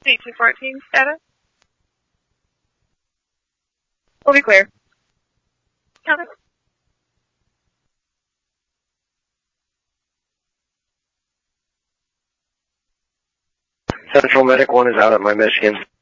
C214 status. We'll be clear. Copy. Central Medic 1 is out at my Michigan.